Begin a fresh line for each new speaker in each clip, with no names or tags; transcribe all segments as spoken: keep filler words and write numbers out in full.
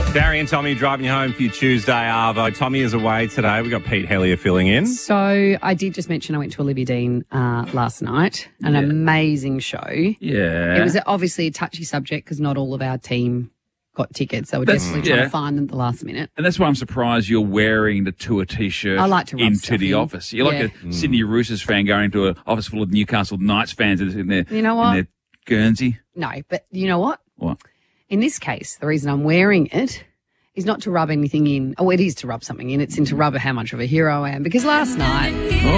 Barry and Tommy driving you home for your Tuesday Arvo. Tommy is away today. We've got Pete Hellier filling in.
So I did just mention I went to Olivia Dean uh, last night. An
Yeah.
amazing show.
Yeah.
It was obviously a touchy subject because not all of our team got tickets. They were
That's-
definitely trying
yeah.
to find them at the last minute.
And that's why I'm surprised you're wearing the tour T-shirt
I like to rub
into
stuff
the
in.
office. You're like
Yeah.
a Sydney Roosters fan going to an office full of Newcastle Knights fans in their,
You know what?
in their Guernsey.
No, but you know what?
What?
In this case, the reason I'm wearing it is not to rub anything in. Oh, it is to rub something in. It's in to rub how much of a hero I am. Because last night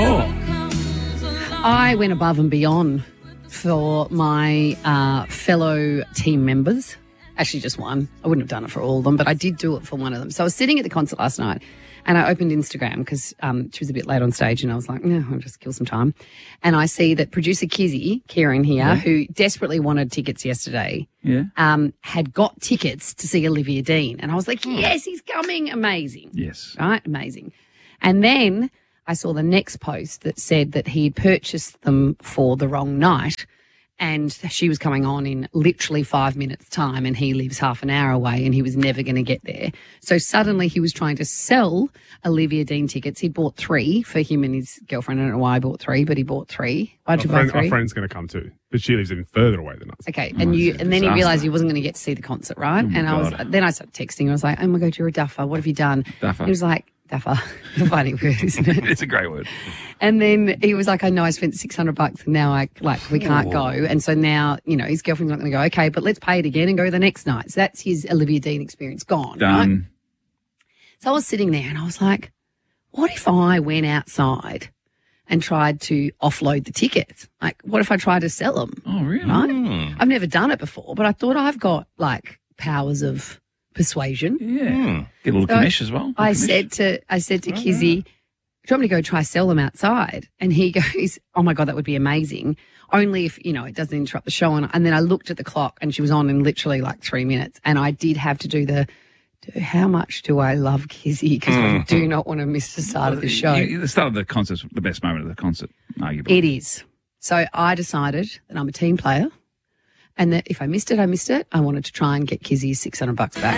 Oh.
I went above and beyond for my uh, fellow team members. Actually, just one. I wouldn't have done it for all of them, but I did do it for one of them. So I was sitting at the concert last night and I opened Instagram because um, she was a bit late on stage and I was like, no, I'll just kill some time. And I see that producer Kizzy, Kieran here,
Yeah.
who desperately wanted tickets yesterday,
Yeah.
um, had got tickets to see Olivia Dean. And I was like, yes, he's coming. Amazing.
Yes.
Right? Amazing. And then I saw the next post that said that he had purchased them for the wrong night and she was coming on in literally five minutes' time and he lives half an hour away and he was never going to get there. So suddenly he was trying to sell Olivia Dean tickets. He bought three for him and his girlfriend. I don't know why I bought three, but he bought three. Why'd
Our,
you buy
friend,
three?
our friend's going to come too, but she lives even further away than us.
Okay, and you, and then he
disaster.
realised he wasn't going to get to see the concert, right? and I was,
God.
then I started texting. I was like, "Oh my god, you're a duffer. What have you done?"
Duffer.
He was like, "Duffer." A funny word, isn't it?
It's a great word.
And then he was like, "I know I spent six hundred bucks, and now I like we can't go." And so now you know his girlfriend's not going to go. Okay, but let's pay it again and go the next night. So that's his Olivia Dean experience gone. Right?
Done.
So I was sitting there and I was like, "What if I went outside and tried to offload the tickets? Like, what if I tried to sell them?"
Oh, really?
Right? I've never done it before, but I thought I've got like powers of persuasion.
Yeah. Get a little
So
commish as well.
I
Commish.
said to I said to Kizzy, "Do you want me to go try sell them outside?" And he goes, "Oh my god, that would be amazing. Only if you know it doesn't interrupt the show." And, and then I looked at the clock, and she was on in literally like three minutes. And I did have to do the. do- How much do I love Kizzy? Because I do not want to miss the start of the show.
You- the start of the concert's the best moment of the concert, arguably.
It is. So I decided that I'm a team player and that if I missed it, I missed it. I wanted to try and get Kizzy six hundred bucks back.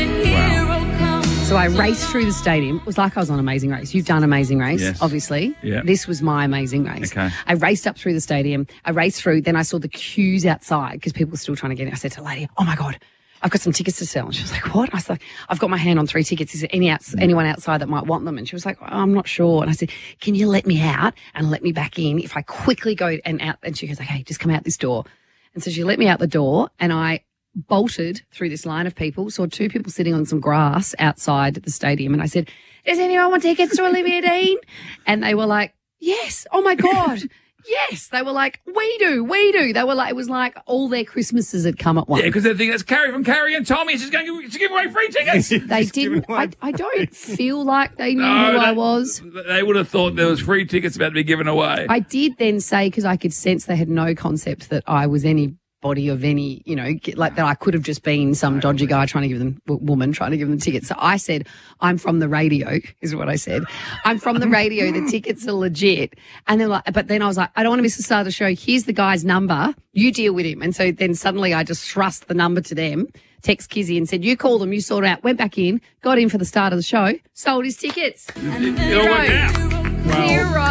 So I raced through the stadium. It was like I was on Amazing Race. You've done Amazing Race,
Yes.
obviously.
Yeah.
This was my Amazing Race.
Okay.
I raced up through the stadium. I raced through. Then I saw the queues outside because people were still trying to get in. I said to the lady, "Oh my God, I've got some tickets to sell." And she was like, "What?" I was like, "I've got my hand on three tickets. Is there any outs- anyone outside that might want them?" And she was like, oh, "I'm not sure." And I said, "Can you let me out and let me back in if I quickly go and out?" And she goes, "Okay, just come out this door." And so she let me out the door and I bolted through this line of people, saw two people sitting on some grass outside the stadium. And I said, "Does anyone want tickets to Olivia Dean?" And they were like, "Yes. Oh my God." Yes. They were like, "We do. We do." They were like, it was like all their Christmases had come at once.
Yeah, because they think that's Carrie from Carrie and Tommy. She's going to give away free tickets.
They didn't. I, I don't feel like they knew who
they,
I was.
They would have thought there was free tickets about to be given away.
I did then say, because I could sense they had no concept that I was anybody of any, you know, get- like that I could have just been some dodgy guy trying to give them, w- woman trying to give them tickets. So I said, "I'm from the radio," is what I said. "I'm from the radio. The tickets are legit." And then, like, but then I was like, "I don't want to miss the start of the show. Here's the guy's number. You deal with him." And so then suddenly I just thrust the number to them, text Kizzy and said, "You call them, you sort it out." Went back in, got in for the start of the show, sold his tickets.
it all worked out.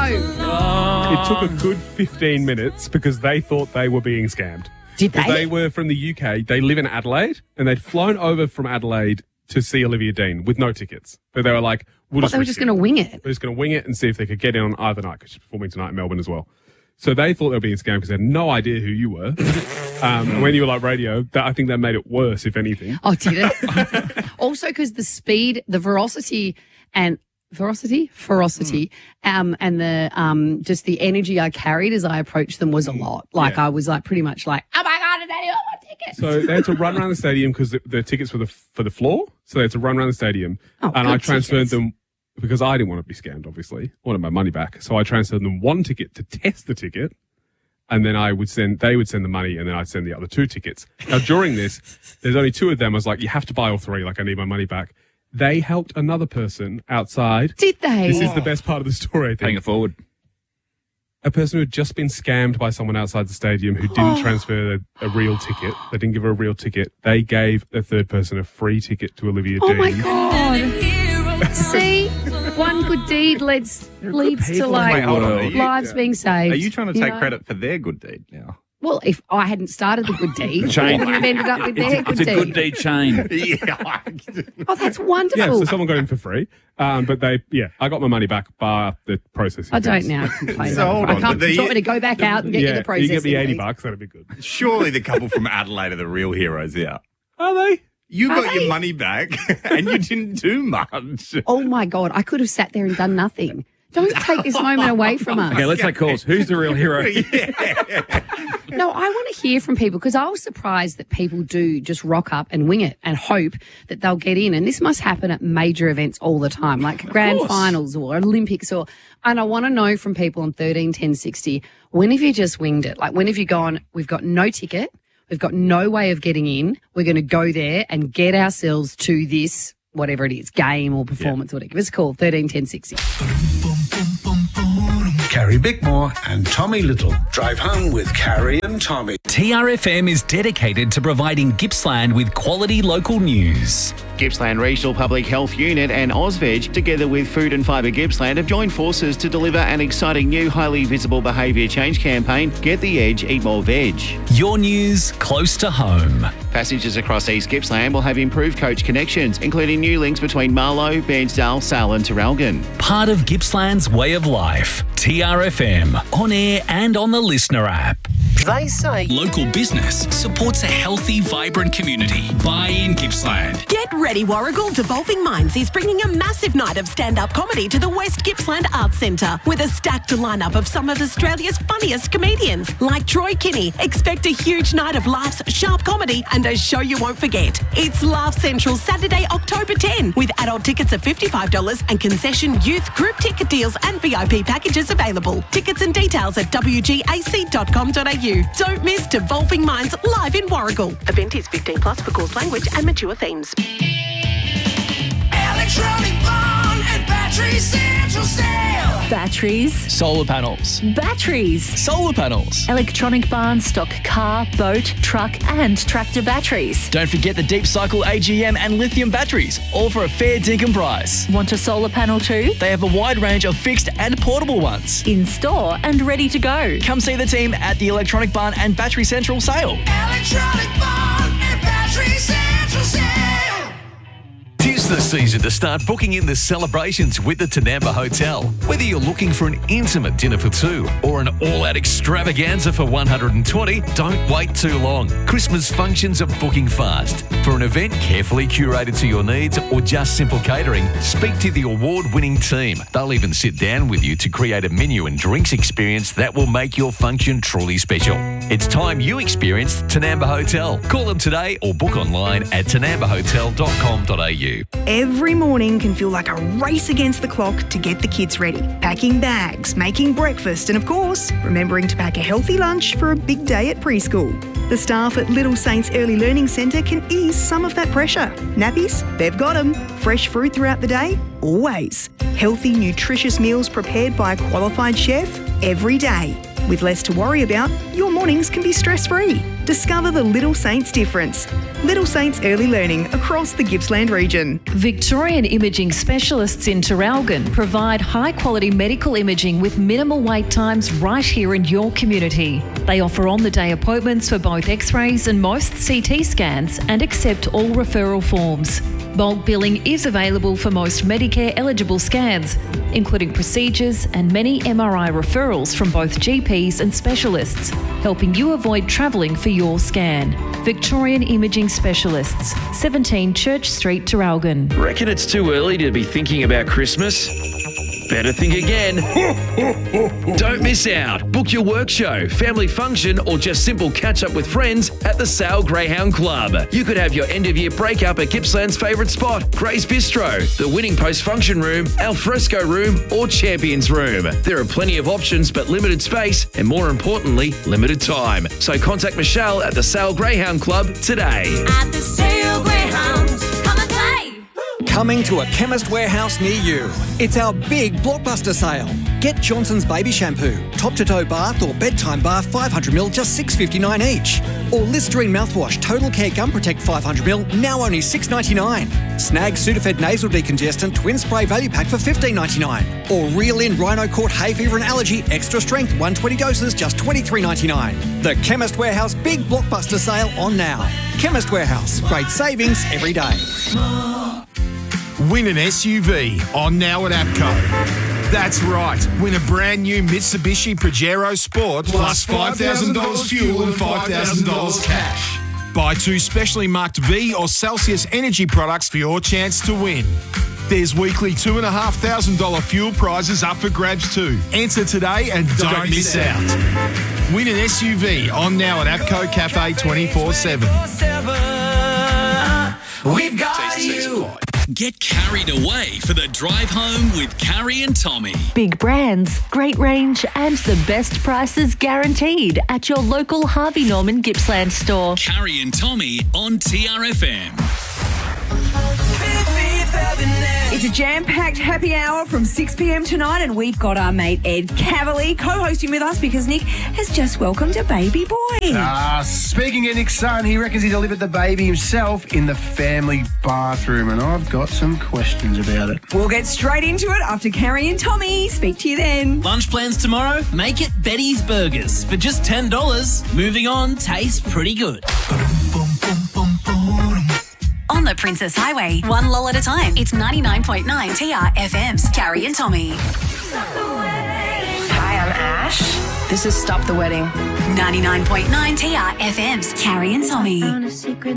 Hero.
It took a good fifteen minutes because they thought they were being scammed.
Did
Because
they?
they were from the U K. They live in Adelaide, and they'd flown over from Adelaide to see Olivia Dean with no tickets. But they were like, we'll
What,
just
they were
risk
just
it.
going to wing it.
They're just going to wing it and see if they could get in on either night because she's performing tonight in Melbourne as well. So they thought they were being scammed because they had no idea who you were. um, and when you were like radio, that, I think that made it worse, if anything.
Oh, did it? Also, because the speed, the veracity, and veracity, ferocity, um, and the um, just the energy I carried as I approached them was a lot. Like
Yeah.
I was like pretty much like, "Oh my God, is that you want tickets?"
So they had to run around the stadium because the, the tickets were the, for the floor. So they had to run around the stadium.
Oh,
and
good
I transferred
tickets.
them because I didn't want to be scammed, obviously. I wanted my money back. So I transferred them one ticket to test the ticket. And then I would send, they would send the money and then I'd send the other two tickets. Now, during this, there's only two of them. I was like, you have to buy all three. Like, I need my money back. They helped another person outside.
Did they?
This is the best part of the story, I
Paying
think.
it forward.
a person who had just been scammed by someone outside the stadium who didn't transfer a, a real ticket. They didn't give her a real ticket. They gave the third person a free ticket to Olivia
Oh
Dean.
my God. See, one good deed leads leads to
people
like
in the world. Are you-
lives being saved.
Are you trying to take
know?
credit for their good deed now?
Well, if I hadn't started the good deed,
Chain.
we would have ended up with their
It's
good
a good
deed.
deed chain.
Yeah.
Oh, that's
Yeah,
wonderful.
so someone got in for free. Um, but they, yeah, I got my money back bar the processing.
I don't
fees.
now complain.
So hold
I
on,
can't.
the-
Do you want me to go back out and get you
Yeah,
the
you
processing
get me eighty
fees?
bucks, that'd be good.
Surely the couple from Adelaide are the real heroes here.
Are they?
You
Are
got
they?
your money back and you didn't do much.
Oh my God, I could have sat there and done nothing. Don't take this moment away from us.
Okay, let's take calls. Who's the real hero?
No, I want to hear from people because I was surprised that people do just rock up and wing it and hope that they'll get in. And this must happen at major events all the time, like grand finals or Olympics. Or, and I want to know from people on thirteen ten sixty, when have you just winged it? Like when have you gone, we've got no ticket, we've got no way of getting in, we're going to go there and get ourselves to this, whatever it is, game or performance or whatever. Give us a call, thirteen ten sixty.
Carrie Bickmore and Tommy Little. Drive home with Carrie and Tommy.
T R F M is dedicated to providing Gippsland with quality local news.
Gippsland Regional Public Health Unit and Ozveg, together with Food and Fibre Gippsland, have joined forces to deliver an exciting new highly visible behaviour change campaign, Get the Edge, Eat More Veg.
Your news close to home.
Passengers across East Gippsland will have improved coach connections, including new links between Marlow, Bairnsdale, Sale and Terralgan.
Part of Gippsland's way of life. T R F M, on air and on the listener app.
They say
Local business supports a healthy, vibrant community. Buy in Gippsland.
Get ready, Warrigal. Devolving Minds is bringing a massive night of stand-up comedy to the West Gippsland Arts Centre with a stacked lineup of some of Australia's funniest comedians, like Troy Kinney. Expect a huge night of laughs, sharp comedy, and a show you won't forget. It's Laugh Central Saturday, October tenth, with adult tickets of fifty-five dollars and concession youth group ticket deals and V I P packages available. Tickets and details at w g a c dot com dot a u. Don't miss Devolving Minds live in Warrigal. Event is fifteen plus for course language and mature themes.
Electronic Barn and Battery Central Sale.
Batteries,
Solar panels.
batteries.
Solar panels.
Electronic Barn stock car, boat, truck and tractor batteries.
Don't forget the Deep Cycle A G M and lithium batteries, all for a fair dinkum price.
Want a solar panel too?
They have a wide range of fixed and portable ones.
In store and ready to go.
Come see the team at the Electronic Barn and Battery Central sale.
Electronic Barn and Battery Central Sale.
Tis the season to start booking in the celebrations with the Tanamba Hotel. Whether you're looking for an intimate dinner for two or an all-out extravaganza for one hundred twenty, don't wait too long. Christmas functions are booking fast. For an event carefully curated to your needs or just simple catering, speak to the award-winning team. They'll even sit down with you to create a menu and drinks experience that will make your function truly special. It's time you experienced Tanamba Hotel. Call them today or book online at tanamba hotel dot com dot a u.
Every morning can feel like a race against the clock to get the kids ready. Packing bags, making breakfast, and of course, remembering to pack a healthy lunch for a big day at preschool. The staff at Little Saints Early Learning Centre can ease some of that pressure. Nappies? They've got them. Fresh fruit throughout the day? Always. Healthy, nutritious meals prepared by a qualified chef? Every day. With less to worry about, your mornings can be stress-free. Discover the Little Saints difference. Little Saints Early Learning across the Gippsland region.
Victorian Imaging Specialists in Terralgan provide high-quality medical imaging with minimal wait times right here in your community. They offer on-the-day appointments for both X-rays and most C T scans and accept all referral forms. Bulk billing is available for most Medicare eligible scans, including procedures and many M R I referrals from both G Ps and specialists, helping you avoid travelling for your scan. Victorian Imaging Specialists, seventeen Church Street, Terralgan.
Reckon it's too early to be thinking about Christmas? Better think again. Don't miss out. Book your work show, family function, or just simple catch up with friends at the Sale Greyhound Club. You could have your end of year breakup at Gippsland's favourite spot, Gray's Bistro, the Winning Post Function Room, Alfresco Room, or Champions Room. There are plenty of options, but limited space, and more importantly, limited time. So contact Michelle at the Sale Greyhound Club today.
At the Sale Greyhound, come and play.
Coming to a Chemist Warehouse near you. It's our big blockbuster sale. Get Get Johnson's Baby Shampoo, top-to-toe bath or bedtime bath five hundred milliliters, just six dollars fifty-nine each. Or Listerine mouthwash, Total Care Gum Protect five hundred milliliters, now only six dollars ninety-nine. Snag Sudafed Nasal Decongestant Twin Spray Value Pack for fifteen dollars ninety-nine. Or Reel In Rhino Court Hay Fever and Allergy Extra Strength one hundred twenty doses, just twenty-three dollars ninety-nine. The Chemist Warehouse Big Blockbuster Sale on now. Chemist Warehouse, great savings every day.
Win an S U V on now at APCO. That's right. Win a brand new Mitsubishi Pajero Sport plus five thousand dollars fuel and five thousand dollars cash. Buy two specially marked V or Celsius energy products for your chance to win. There's weekly two thousand five hundred dollars fuel prizes up for grabs too. Enter today and don't, don't miss out. Win an S U V on now at APCO Cafe twenty-four seven.
We've got you.
Get carried away for the drive home with Carrie and Tommy.
Big brands, great range, and the best prices guaranteed at your local Harvey Norman Gippsland store.
Carrie and Tommy on T R F M.
It's a jam-packed happy hour from six p.m. tonight, and we've got our mate Ed Cavalier co-hosting with us because Nick has just welcomed a baby boy.
Ah, speaking of Nick's son, he reckons he delivered the baby himself in the family bathroom, and I've got some questions about it.
We'll get straight into it after Carrie and Tommy. Speak to you then.
Lunch plans tomorrow? Make it Betty's Burgers. For just ten dollars, moving on tastes pretty good.
On the Princess Highway, one lull at a time. It's ninety-nine point nine T R F M's Carrie and Tommy.
Hi, I'm Ash.
This is Stop the Wedding. ninety-nine point nine T R F M's Carrie and Tommy.